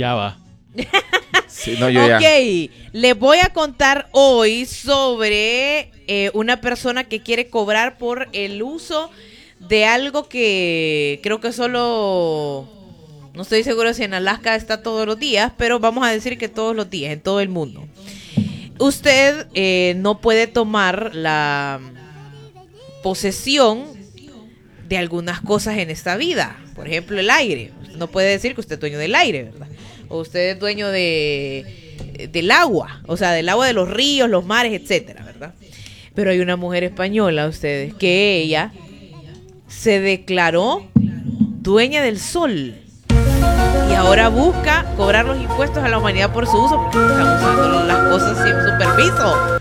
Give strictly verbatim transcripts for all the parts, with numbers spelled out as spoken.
Ya va. Sí, no, yo ok, ya. les voy a contar hoy sobre eh, una persona que quiere cobrar por el uso de algo que creo que solo, no estoy seguro si en Alaska está todos los días, pero vamos a decir que todos los días, en todo el mundo. Usted eh, no puede tomar la posesión de algunas cosas en esta vida. Por ejemplo, el aire. Usted no puede decir que usted es dueño del aire, ¿verdad? O usted es dueño de del agua, o sea, del agua de los ríos, los mares, etcétera, ¿verdad? Pero hay una mujer española, ustedes, que ella se declaró dueña del sol y ahora busca cobrar los impuestos a la humanidad por su uso, porque están usando las cosas sin su permiso.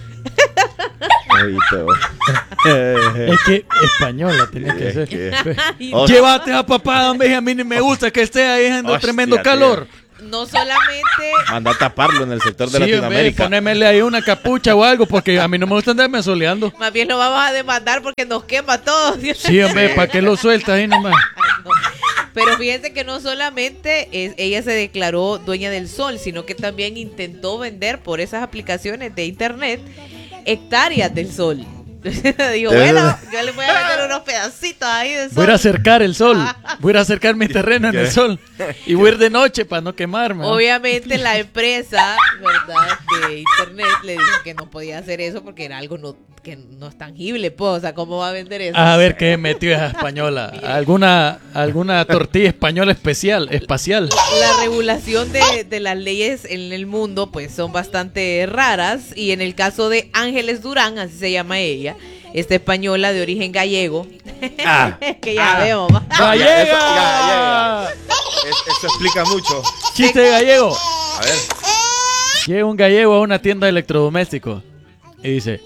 Es que española tenía que ser. que- Oh. Llévate a papá, hombre, a mí ni me gusta que esté ahí en Hostia, tremendo tío. calor. No solamente... Anda a taparlo en el sector de Sí, hombre, Latinoamérica. ponémele ahí una capucha o algo, porque a mí no me gusta andarme soleando. Más bien lo vamos a demandar porque nos quema todo. Sí, hombre, ¿para qué lo sueltas ahí nomás? No. Pero fíjense que no solamente es, ella se declaró dueña del sol, sino que también intentó vender por esas aplicaciones de internet hectáreas del sol. Digo, bueno, yo le voy a vender unos pedacitos ahí de sol. Voy a ir a acercar el sol. Voy a ir a acercar mi terreno en el ¿Qué? sol. Y voy a ir de noche para no quemarme, ¿no? Obviamente la empresa, ¿verdad?, de internet le dijo que no podía hacer eso porque era algo no, que no es tangible, pues, o sea, ¿cómo va a vender eso? A ver qué metió esa española. ¿Alguna, alguna tortilla española especial, espacial? La regulación de, de las leyes en el mundo pues son bastante raras y en el caso de Ángeles Durán, así se llama ella, esta española de origen gallego, Ah, que ya ah. vemos. ¡Gallega! Eso, ya, ya, ya. Es- eso explica mucho. Chiste de gallego. A ver. Llega un gallego a una tienda de electrodomésticos y dice,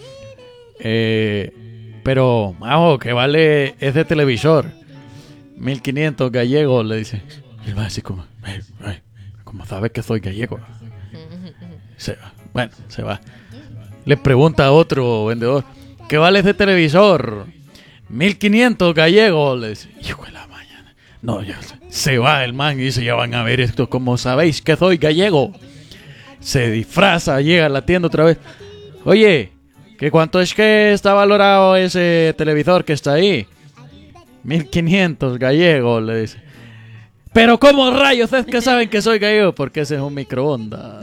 eh, pero, majo, ¿qué vale ese televisor? mil quinientos gallegos, le dice. Y el básico, "Ay, ay, ¿cómo sabes que soy gallego?" Se va. Bueno, se va. Le pregunta a otro vendedor, ¿qué vale ese televisor? mil quinientos gallegos, le dice. Hijo de la mañana. No, ya se- se va el man y dice, ya van a ver esto, como sabéis que soy gallego. Se disfraza, llega a la tienda otra vez. Oye, ¿qué cuánto es que está valorado ese televisor que está ahí? mil quinientos gallegos, le dice. Pero ¿cómo rayos es que saben que soy gallego? Porque ese es un microondas.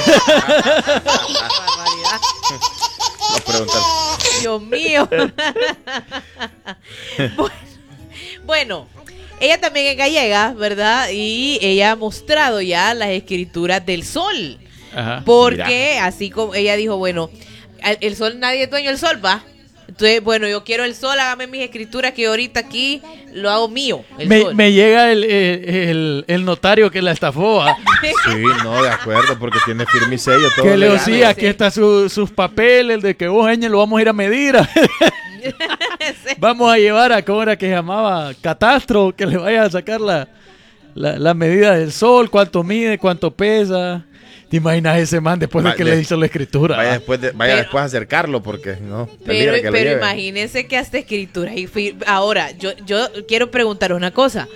Barbaridad. No preguntar. Dios mío. Bueno, bueno, ella también es gallega, ¿verdad? Y ella ha mostrado ya las escrituras del sol. Ajá. Porque Mira. así como ella dijo, bueno, el, el sol, nadie es dueño del sol, va. Entonces, bueno, yo quiero el sol, hágame mis escrituras que ahorita aquí lo hago mío. El Me, sol. me llega el, el, el- el notario que la estafó, ¿ah? Sí, no, de acuerdo, porque tiene firme y sello todo. Que le legal. decía, aquí están su- sus papeles, de que vos, Eñe, lo vamos a ir a medir. Sí. Vamos a llevar a, ¿cómo era que se llamaba? Catastro, que le vaya a sacar la, la, la medida del sol, cuánto mide, cuánto pesa. ¿Te imaginas ese man después de Va- que le- le hizo la escritura? Vaya después, de- vaya Pero- después a acercarlo, porque no. Pero, peligra que lo pero lleve. imagínense que hasta escrituras y fir- ahora, yo, yo quiero preguntar una cosa.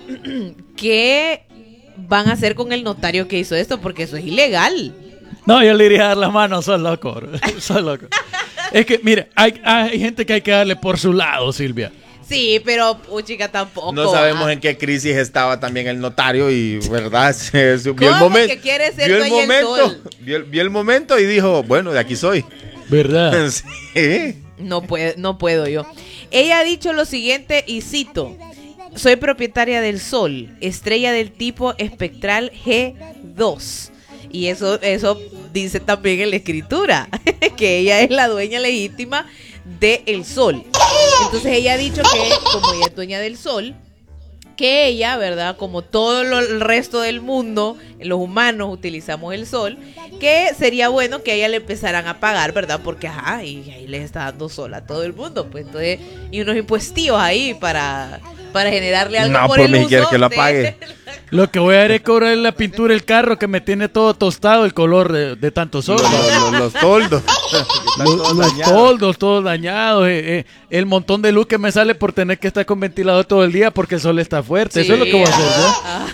¿Qué van a hacer con el notario que hizo esto? Porque eso es ilegal. No, yo le iría a dar la mano, sos loco, bro. Sos loco. Es que, mire, hay, hay gente que hay que darle por su lado, Silvia. Sí, pero puchica tampoco. No sabemos ah. en qué crisis estaba también el notario y, ¿verdad? Se- se- vio el ¿Cómo momento. que quiere ser vio el dueño del momento. sol? Vio, el- vio el momento y dijo, bueno, de aquí soy. ¿Verdad? Sí. No puedo, no puedo yo. Ella ha dicho lo siguiente y cito: soy propietaria del Sol, estrella del tipo espectral G dos. Y eso, eso dice también en la escritura, que ella es la dueña legítima del Sol. Entonces ella ha dicho que como ella es dueña del Sol, que ella, ¿verdad? Como todo lo, el resto del mundo, los humanos utilizamos el sol, que sería bueno que a ella le empezaran a pagar, ¿verdad? Porque, ajá, y ahí les está dando sol a todo el mundo, pues entonces, y unos impuestos ahí para, para generarle algo No, por, por el mí uso quiere que lo de- pague. Lo que voy a hacer es cobrar la pintura del carro que me tiene todo tostado el color de, de tanto sol. Los, los- los- los toldos. Están Los, todos los dañados. toldos, todos dañados. eh, eh, el montón de luz que me sale por tener que estar con ventilador todo el día porque el sol está fuerte. Eso es lo que voy a hacer, ¿no? ajá.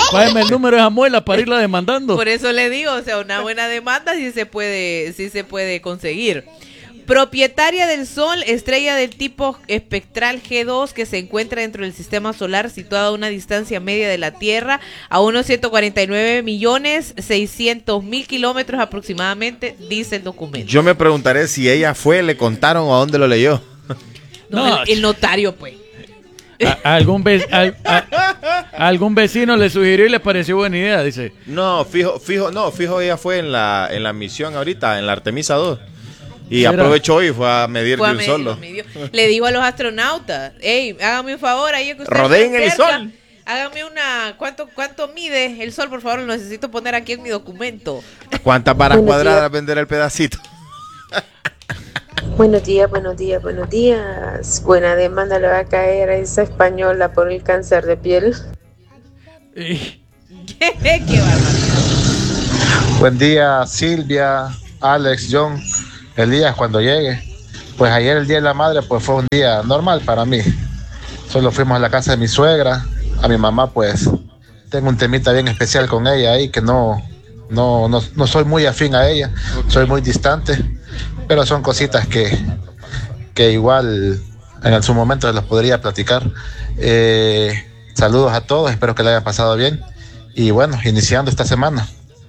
Págame el número de esa muela para irla demandando. Por eso le digo, o sea, una buena demanda sí se puede, sí se puede conseguir. Propietaria del Sol, estrella del tipo espectral G dos que se encuentra dentro del sistema solar, situada a una distancia media de la Tierra, a unos ciento cuarenta y nueve millones seiscientos mil kilómetros aproximadamente, dice el documento. Yo me preguntaré si ella fue, le contaron o a dónde lo leyó. No, No, el, el notario, pues. A, a algún ve- a, a- a algún vecino le sugirió y le pareció buena idea, dice. No, fijo, fijo, no, fijo, ella fue en la, en la misión ahorita, en la Artemisa dos. Y ¿Será? aprovechó y fue a medir Fue a de un medir, solo. midió. Le digo a los astronautas, hey, hágame un favor, ahí que ustedes Rodeen están el cerca, sol. Hágame una, ¿cuánto, cuánto mide el sol, por favor? Lo necesito poner aquí en mi documento. ¿Cuántas varas Buenos cuadradas días. vender el pedacito? Buenos días, buenos días, buenos días. Buena demanda le va a caer a esa española por el cáncer de piel. Y- ¡Qué, qué barbaridad! Buen día, Silvia, Alex, John. Elías, cuando llegue. Pues ayer, el Día de la Madre, pues fue un día normal para mí. Solo fuimos a la casa de mi suegra. A mi mamá, pues, tengo un temita bien especial con ella ahí, que no, no, no, no soy muy afín a ella. Soy muy distante. Pero son cositas que, que igual en su momento les podría platicar. Eh, saludos a todos, espero que le haya pasado bien. Y bueno, iniciando esta semana.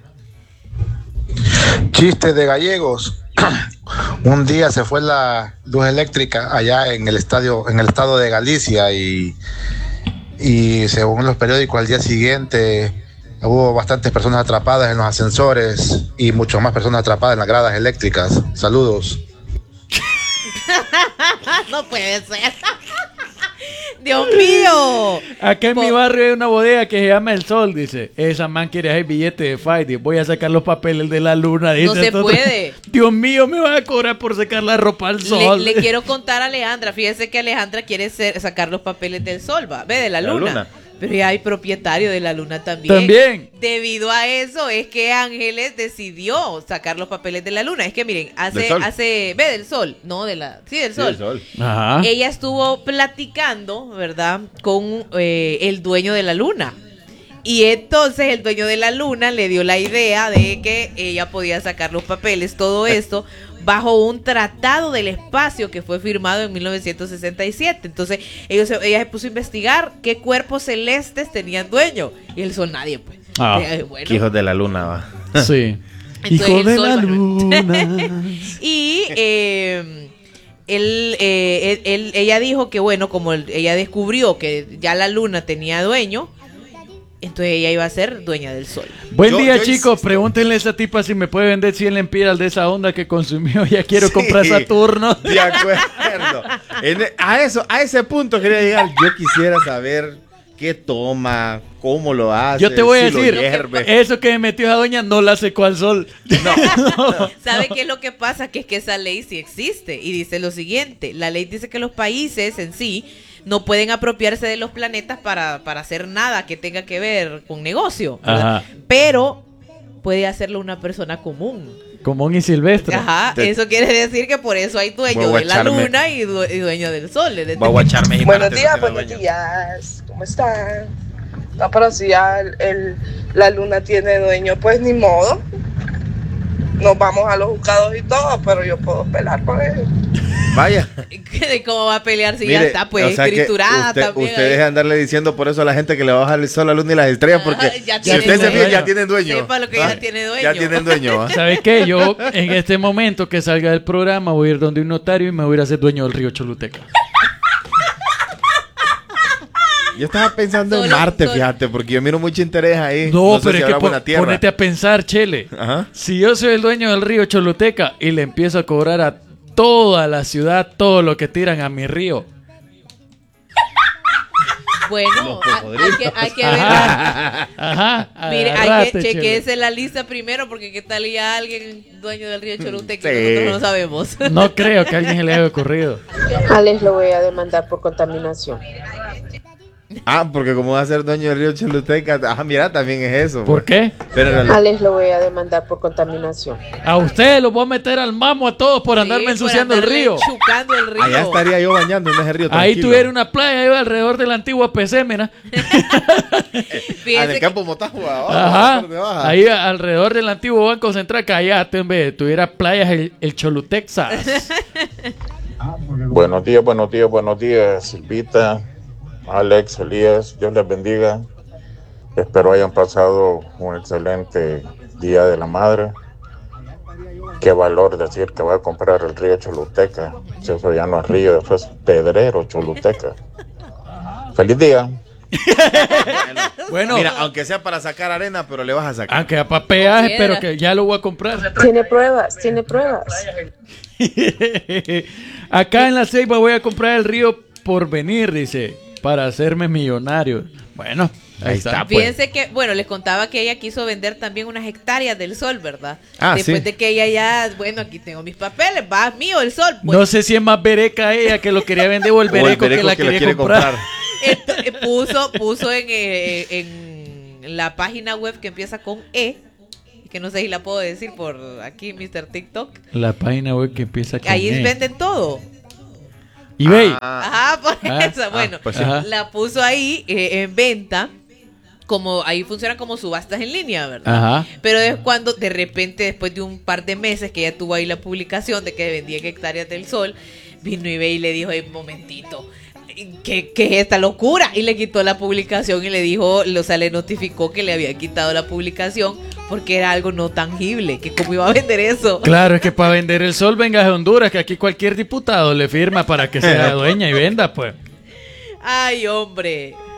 Chiste de gallegos. Un día se fue la luz eléctrica allá en el estadio, en el estado de Galicia y, y según los periódicos al día siguiente hubo bastantes personas atrapadas en los ascensores y mucho más personas atrapadas en las gradas eléctricas. Saludos. No puede ser. Dios mío. Acá en Po- mi barrio hay una bodega que se llama El Sol, dice. Esa man quiere hacer billete de fight y voy a sacar los papeles de la luna. Dice No se otro. puede. Dios mío, me va a cobrar por sacar la ropa al Le, sol. le quiero contar a Alejandra. Fíjese que Alejandra quiere ser- sacar los papeles del sol, va. Ve, de la La luna. luna. Pero ya hay propietario de la luna también. También. Debido a eso es que Ángeles decidió sacar los papeles de la luna. Es que miren, hace, Del sol. hace, ve del sol, no de la, sí del Sí, sol. el sol. Ajá. Ella estuvo platicando, ¿verdad? Con eh, el dueño de la luna. Y entonces el dueño de la luna le dio la idea de que ella podía sacar los papeles, todo esto, bajo un tratado del espacio que fue firmado en mil novecientos sesenta y siete. Entonces ellos, se- ella se puso a investigar qué cuerpos celestes tenían dueño. Y el sol nadie, pues. Ah, Eh, bueno. Qué hijos de la luna, va. Sí. Entonces, Hijo el de sol la va- luna. Y eh, él, eh, él- él- ella dijo que, bueno, como el- ella descubrió que ya la luna tenía dueño, entonces ella iba a ser dueña del sol. Buen Yo- día, yo chicos. insisto. Pregúntenle a esa tipa si me puede vender cien lempiras de esa onda que consumió. Ya quiero Sí. comprar Saturno. De acuerdo. En e- a eso, a ese punto quería llegar. Yo quisiera saber qué toma, cómo lo hace. Yo te voy a si lo decir, hierve. eso que me metió esa doña no la secó al sol. ¿Sabe qué es lo que pasa? Que es que esa ley sí existe y dice lo siguiente. La ley dice que los países en sí no pueden apropiarse de los planetas para, para hacer nada que tenga que ver con negocio, ¿verdad? Ajá. Pero puede hacerlo una persona común. Común y silvestre. Ajá, Te- eso quiere decir que por eso hay dueño Voy a de la echarme- luna y, due- y dueño del sol. Es decir, Voy a guacharme y Buenos parte días, de buenos dueño. días. ¿Cómo están? No, pero si ya el, el- la luna tiene dueño, pues ni modo. Nos vamos a los juzgados y todo, pero yo puedo pelar por él. Vaya. ¿Cómo va a pelear si ya Mire, está pues o sea que escriturada usted, también? usted ahí? deja de andarle diciendo por eso a la gente que le va a bajar el sol, la luna y las estrellas, porque Ajá, ya si tienen usted se dueño. fija, ya tienen dueño. Sepa lo que ya tiene dueño. Ya tienen dueño. ¿ah? ¿Sabes qué? Yo en este momento que salga del programa voy a ir donde un notario y me voy a ir a ser dueño del río Choluteca. Yo estaba pensando en Solo- Marte, solo- fíjate, porque yo miro mucho interés ahí. No, sé pero si es habrá que po- buena tierra. ponete a pensar, Chele. Ajá. Si yo soy el dueño del río Choluteca y le empiezo a cobrar a toda la ciudad todo lo que tiran a mi río. Bueno, hay, hay que, hay que ver. Ajá. Ajá. Mire, hay agarrate, que Chele. chequearse la lista primero porque qué tal ya alguien dueño del río Choluteca Sí. que nosotros no sabemos. No creo que a alguien se le haya ocurrido. Alex lo voy a demandar por contaminación. Ah, porque como va a ser dueño del río Choluteca, ah, mira, también es eso. ¿Por qué? Pero en realidad- Alex lo voy a demandar por contaminación. A ustedes los voy a meter al mamo a todos por Sí, andarme por ensuciando el andarle río. Chucando el río. allá estaría yo bañando en ese río Ahí tranquilo. tuviera una playa yo alrededor de la antigua P C, mira. Ah, en Fíjese el que- campo Motagua, abajo, Ajá. por debajo. Ahí a- alrededor del antiguo Banco Central, callate, en vez tuviera playas el, el Cholutexas. Buenos días, buenos días, buenos días, Silvita, Alex, Elías, Dios les bendiga. Espero hayan pasado un excelente Día de la Madre. Qué valor decir que voy a comprar el río Choluteca. Si eso ya no es río, eso es Pedrero Choluteca. Feliz día. Bueno, Mira, aunque sea para sacar arena, pero le vas a sacar. aunque a peaje, Quiera. pero que ya lo voy a comprar. Tiene pruebas, tiene pruebas. Acá en la Ceiba voy a comprar el río Porvenir, dice, para hacerme millonario. Bueno, ahí, Ahí está. está, pues. Fíjense que, bueno, les contaba que ella quiso vender también unas hectáreas del sol, ¿verdad? Ah, Después sí. de que ella ya, bueno, aquí tengo mis papeles, va mío el sol. Pues, No sé si es más bereca ella que lo quería vender o el O el bereco, bereco que la que la quería quiere comprar. comprar. ent- eh, puso, puso en, eh, en la página web que empieza con E, que no sé si la puedo decir por aquí, mister TikTok. La página web que empieza con Ahí E. venden todo. eBay. Ah, Ajá, por Ah, eso, bueno, pues sí. Ajá. la puso ahí eh, en venta, como ahí funcionan como subastas en línea, ¿verdad? Ajá. Pero es cuando de repente, después de un par de meses que ella tuvo ahí la publicación de que vendía en hectáreas del sol, vino eBay y le dijo, "Ey, momentito, ¿qué, ¿qué es esta locura?" Y le quitó la publicación y le dijo, o sea, le notificó que le había quitado la publicación porque era algo no tangible, que cómo iba a vender eso. Claro, es que para vender el sol venga de Honduras, que aquí cualquier diputado le firma para que sea dueña y venda, pues. Ay, hombre.